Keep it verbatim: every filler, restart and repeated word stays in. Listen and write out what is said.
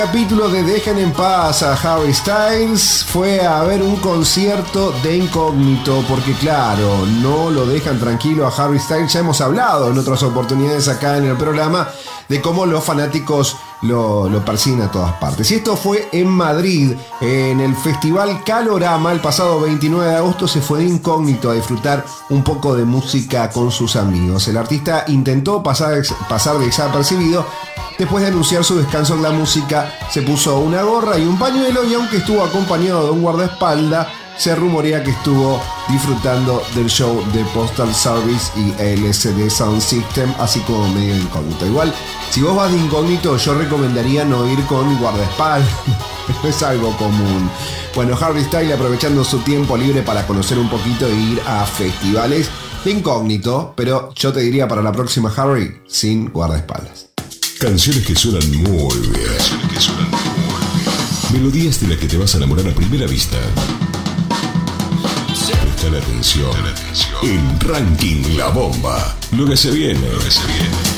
Capítulo de Dejen en paz a Harry Styles fue a ver un concierto de incógnito, porque claro, no lo dejan tranquilo a Harry Styles. Ya hemos hablado en otras oportunidades acá en el programa de cómo los fanáticos lo, lo persiguen a todas partes. Y esto fue en Madrid, en el Festival Calorama. El pasado veintinueve de agosto se fue de incógnito a disfrutar un poco de música con sus amigos. El artista intentó pasar, pasar desapercibido. Después de anunciar su descanso en la música, se puso una gorra y un pañuelo, y aunque estuvo acompañado de un guardaespaldas, se rumorea que estuvo disfrutando del show de Postal Service y L S D Sound System, así como medio incógnito. Igual, si vos vas de incógnito, yo recomendaría no ir con guardaespaldas, no es algo común. Bueno, Harry Styles aprovechando su tiempo libre para conocer un poquito e ir a festivales de incógnito, pero yo te diría para la próxima, Harry, sin guardaespaldas. Canciones que suenan muy bien. Canciones que suenan muy bien. Melodías de las que te vas a enamorar a primera vista. Presta la atención. En Ranking La Bomba. Lo que se viene. Lo que se viene.